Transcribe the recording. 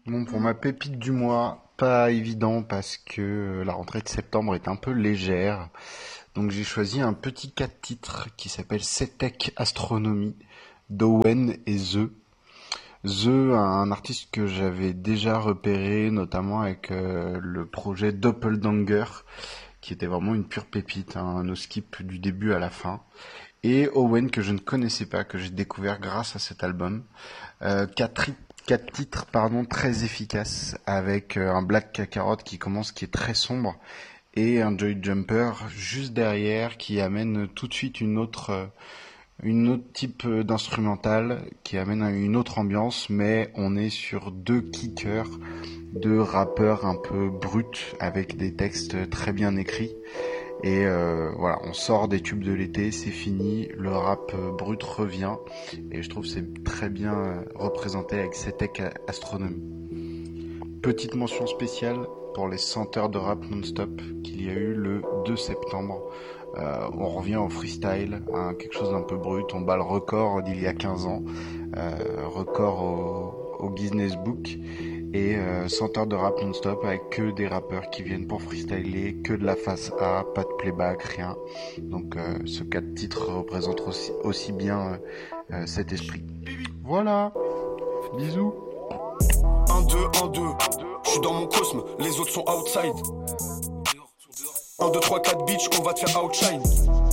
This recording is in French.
Bon, pour ma pépite du mois, pas évident parce que la rentrée de septembre est un peu légère. Donc j'ai choisi un petit 4 titres qui s'appelle Cetek Astronomy d'Owen et un artiste que j'avais déjà repéré, notamment avec le projet Doppelganger, qui était vraiment une pure pépite, hein, un no skip du début à la fin. Et Owen que je ne connaissais pas, que j'ai découvert grâce à cet album. Quatre titres pardon, très efficaces, avec un Black Kakarot qui commence, qui est très sombre, et un Joy Jumper juste derrière qui amène tout de suite une autre type d'instrumental qui amène une autre ambiance, mais on est sur deux kickers, deux rappeurs un peu bruts avec des textes très bien écrits. Et voilà, on sort des tubes de l'été, c'est fini, le rap brut revient, et je trouve que c'est très bien représenté avec Cetek Astronomy. Petite mention spéciale pour les 100 heures de rap non-stop qu'il y a eu le 2 septembre. On revient au freestyle, à quelque chose d'un peu brut, on bat le record d'il y a 15 ans, record au Guinness Book, et 100 heures de rap non-stop avec que des rappeurs qui viennent pour freestyler, que de la face A, pas de playback, rien. Donc ce 4 titres représente aussi bien cet esprit. Voilà, bisous. 1-2, 1-2, je suis dans mon cosme, les autres sont outside. 1, 2, 3, 4 bitch, on va te faire outshine.